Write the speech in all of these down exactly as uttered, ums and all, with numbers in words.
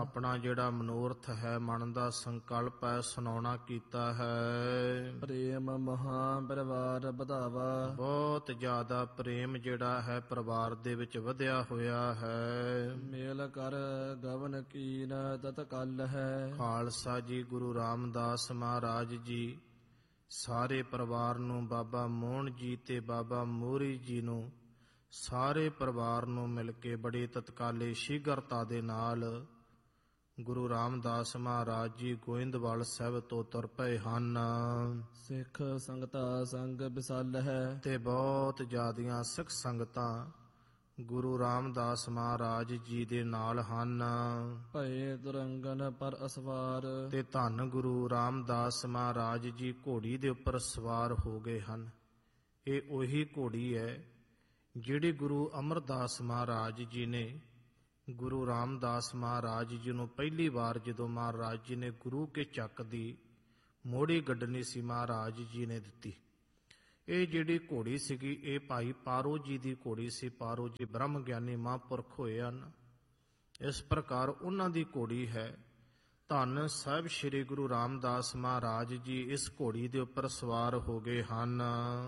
ਆਪਣਾ ਜਿਹੜਾ ਮਨੋਰਥ ਹੈ, ਮਨ ਦਾ ਸੰਕਲਪ ਹੈ, ਸੁਣਾਉਣਾ ਕੀਤਾ ਹੈ। ਪ੍ਰੇਮ ਮਹਾ ਪਰਿਵਾਰ ਵਧਾਵਾ, ਬਹੁਤ ਜ਼ਿਆਦਾ ਪ੍ਰੇਮ ਜਿਹੜਾ ਹੈ ਪਰਿਵਾਰ ਦੇ ਵਿੱਚ ਵਧਿਆ ਹੋਇਆ ਹੈ। ਮੇਲ ਕਰ ਗਵਨ ਕੀਨ ਤਤਕਲ ਹੈ। ਖਾਲਸਾ ਜੀ ਗੁਰੂ ਰਾਮਦਾਸ ਮਹਾਰਾਜ ਜੀ ਸਾਰੇ ਪਰਿਵਾਰ ਨੂੰ, ਬਾਬਾ ਮੋਹਨ ਜੀ ਤੇ ਬਾਬਾ ਮੋਹਰੀ ਜੀ ਨੂੰ, ਸਾਰੇ ਪਰਿਵਾਰ ਨੂੰ ਮਿਲ ਕੇ ਬੜੀ ਤਤਕਾਲੇ ਸ਼ੀਘਰਤਾ ਦੇ ਨਾਲ ਗੁਰੂ ਰਾਮਦਾਸ ਮਹਾਰਾਜ ਜੀ ਗੋਇੰਦਵਾਲ ਸਾਹਿਬ ਤੋਂ ਤੁਰ ਪਏ ਹਨ। ਸਿੱਖ ਸੰਗਤਾ ਸੰਗ ਵਿਸਲ ਹੈ, ਤੇ ਬਹੁਤ ਜ਼ਿਆਦੀਆਂ ਸਿੱਖ ਸੰਗਤਾਂ ਗੁਰੂ ਰਾਮਦਾਸ ਮਹਾਰਾਜ ਜੀ ਦੇ ਨਾਲ ਹਨ। ਭਏ ਤੁਰੰਗਨ ਪਰ ਅਸਵਾਰ, ਤੇ ਧੰਨ ਗੁਰੂ ਰਾਮਦਾਸ ਮਹਾਰਾਜ ਜੀ ਘੋੜੀ ਦੇ ਉੱਪਰ ਸਵਾਰ ਹੋ ਗਏ ਹਨ। ਇਹ ਉਹੀ ਘੋੜੀ ਹੈ ਜਿਹੜੀ ਗੁਰੂ ਅਮਰਦਾਸ ਮਹਾਰਾਜ ਜੀ ਨੇ ਗੁਰੂ ਰਾਮਦਾਸ ਮਹਾਰਾਜ ਜੀ ਨੂੰ ਪਹਿਲੀ ਵਾਰ ਜਦੋਂ ਮਹਾਰਾਜ ਜੀ ਨੇ ਗੁਰੂ ਕੇ ਚੱਕ ਦੀ ਮੋੜੀ ਗੱਡਣੀ ਸੀ, ਮਹਾਰਾਜ ਜੀ ਨੇ ਦਿੱਤੀ। ਇਹ ਜਿਹੜੀ ਘੋੜੀ ਸੀਗੀ ਇਹ ਭਾਈ ਪਾਰੋ ਜੀ ਦੀ ਘੋੜੀ ਸੀ। ਪਾਰੋ ਜੀ ਬ੍ਰਹਮ ਗਿਆਨੀ ਮਹਾਂਪੁਰਖ ਹੋਏ ਹਨ। ਇਸ ਪ੍ਰਕਾਰ ਉਹਨਾਂ ਦੀ ਘੋੜੀ ਹੈ। ਧੰਨ ਸਾਹਿਬ ਸ੍ਰੀ ਗੁਰੂ ਰਾਮਦਾਸ ਮਹਾਰਾਜ ਜੀ ਇਸ ਘੋੜੀ ਦੇ ਉੱਪਰ ਸਵਾਰ ਹੋ ਗਏ ਹਨ।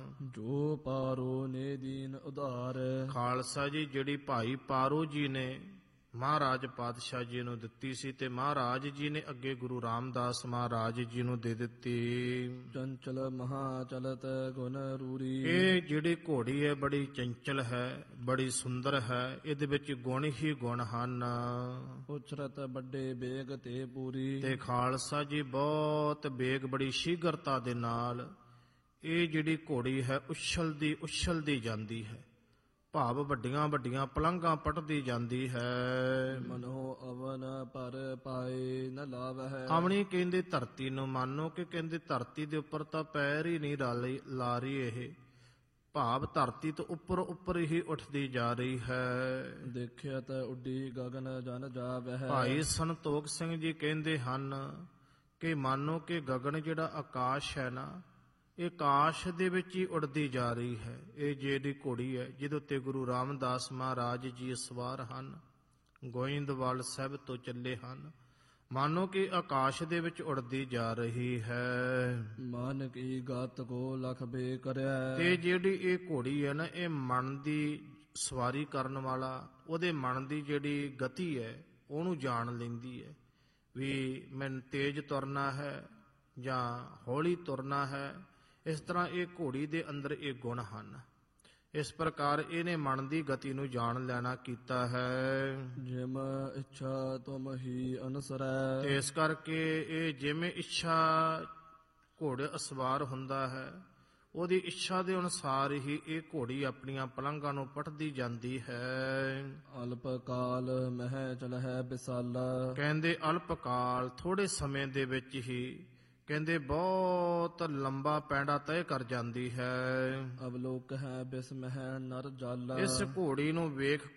ਜੋ ਪਾਰੋ ਨੇ ਦੀਨ ਉਧਾਰ, ਖਾਲਸਾ ਜੀ ਜਿਹੜੀ ਭਾਈ ਪਾਰੋ ਜੀ ਨੇ ਮਹਾਰਾਜ ਪਾਤਸ਼ਾਹ ਜੀ ਨੂੰ ਦਿੱਤੀ ਸੀ ਤੇ ਮਹਾਰਾਜ ਜੀ ਨੇ ਅੱਗੇ ਗੁਰੂ ਰਾਮਦਾਸ ਮਹਾਰਾਜ ਜੀ ਨੂੰ ਦੇ ਦਿੱਤੀ। ਚੰਚਲ ਮਹਾ ਚਲਤ ਗੁਣ ਰੂਰੀ, ਇਹ ਜਿਹੜੀ ਘੋੜੀ ਹੈ ਬੜੀ ਚੰਚਲ ਹੈ, ਬੜੀ ਸੁੰਦਰ ਹੈ। ਇਹਦੇ ਵਿੱਚ ਗੁਣ ਹੀ ਗੁਣ ਹਨ। ਉਛਰਤ ਵੱਡੇ ਬੇਗ ਤੇ ਪੂਰੀ, ਤੇ ਖਾਲਸਾ ਜੀ ਬਹੁਤ ਬੇਗ, ਬੜੀ ਸ਼ੀਘਰਤਾ ਦੇ ਨਾਲ ਇਹ ਜਿਹੜੀ ਘੋੜੀ ਹੈ ਉਛਲਦੀ ਉਛਲਦੀ ਜਾਂਦੀ ਹੈ। ਭਾਵ ਵੱਡੀਆਂ ਵੱਡੀਆਂ ਪਲੰਘਾਂ ਪਟਦੀ ਜਾਂਦੀ ਹੈ। ਮਨੋ ਅਵਨ ਪਰ ਪਾਏ ਨ ਲਾਵ ਹੈ। ਆਵਣੀ ਕਹਿੰਦੇ ਧਰਤੀ ਨੂੰ, ਮੰਨੋ ਕਿ ਕਹਿੰਦੇ ਧਰਤੀ ਦੇ ਉੱਪਰ ਤਾਂ ਪੈਰ ਹੀ ਨਹੀਂ ਰਾਲੀ ਲਾ ਰਹੀ। ਇਹ ਭਾਵ ਧਰਤੀ ਤੋਂ ਉੱਪਰ ਉੱਪਰ ਹੀ ਉੱਠਦੀ ਜਾ ਰਹੀ ਹੈ। ਦੇਖਿਆ ਤਾਂ ਉੱਡੀ ਗਗਨ ਜਨ ਜਾਵ ਹੈ। ਭਾਈ ਸੰਤੋਖ ਸਿੰਘ ਜੀ ਕਹਿੰਦੇ ਹਨ ਕਿ ਮੰਨੋ ਕਿ ਗਗਨ ਜਿਹੜਾ ਆਕਾਸ਼ ਹੈ ਨਾ, ਇਹ ਆਕਾਸ਼ ਦੇ ਵਿੱਚ ਹੀ ਉੜਦੀ ਜਾ ਰਹੀ ਹੈ। ਇਹ ਜਿਹੜੀ ਘੋੜੀ ਹੈ ਜਿਹਦੇ ਉੱਤੇ ਗੁਰੂ ਰਾਮਦਾਸ ਮਹਾਰਾਜ ਜੀ ਸਵਾਰ ਹਨ, ਗੋਇੰਦਵਾਲ ਸਾਹਿਬ ਤੋਂ ਚੱਲੇ ਹਨ, ਮਾਨੋ ਕਿ ਆਕਾਸ਼ ਦੇ ਵਿੱਚ ਉੜਦੀ ਜਾ ਰਹੀ ਹੈ। ਮਨ ਕੀ ਗਤ ਕੋ ਲਖ ਬੇ ਕਰਿਆ, ਤੇ ਜਿਹੜੀ ਇਹ ਘੋੜੀ ਹੈ ਨਾ, ਇਹ ਮਨ ਦੀ ਸਵਾਰੀ ਕਰਨ ਵਾਲਾ, ਉਹਦੇ ਮਨ ਦੀ ਜਿਹੜੀ ਗਤੀ ਹੈ ਉਹਨੂੰ ਜਾਣ ਲੈਂਦੀ ਹੈ ਵੀ ਮੈਨੂੰ ਤੇਜ਼ ਤੁਰਨਾ ਹੈ ਜਾਂ ਹੌਲੀ ਤੁਰਨਾ ਹੈ। ਇਸ ਤਰ੍ਹਾਂ ਇਹ ਘੋੜੀ ਦੇ ਅੰਦਰ ਇਹ ਗੁਣ ਹਨ। ਇਸ ਪ੍ਰਕਾਰ ਇਹਨੇ ਮਨ ਦੀ ਗਤੀ ਨੂੰ ਜਾਣ ਲੈਣਾ ਕੀਤਾ ਹੈ। ਜਿਮ ਇੱਛਾ ਤੁਮ ਹੀ ਅਨਸਰੈ, ਤੇ ਇਸ ਕਰਕੇ ਇਹ ਜਿਵੇਂ ਇੱਛਾ ਘੋੜੇ ਅਸਵਾਰ ਹੁੰਦਾ ਹੈ, ਉਹਦੀ ਇੱਛਾ ਦੇ ਅਨੁਸਾਰ ਹੀ ਇਹ ਘੋੜੀ ਆਪਣੀਆਂ ਪਲੰਘਾਂ ਨੂੰ ਪਟਦੀ ਜਾਂਦੀ ਹੈ। ਅਲਪ ਕਾਲ ਮਹਿ ਚਲਹਿ ਬਿਸਾਲਾ, ਕਹਿੰਦੇ ਅਲਪ ਕਾਲ, ਥੋੜੇ ਸਮੇਂ ਦੇ ਵਿੱਚ ਹੀ ਕਹਿੰਦੇ ਬਹੁਤ ਲੰਬਾ ਪੈਂਡਾ ਤੈਅ ਕਰ ਜਾਂਦੀ ਹੈ। ਅਵਲੋਕ ਹੈ ਬਿਸਮਹਿ ਨਰ ਜਾਲਾ, ਇਸ ਘੋੜੀ ਨੂੰ ਵੇਖ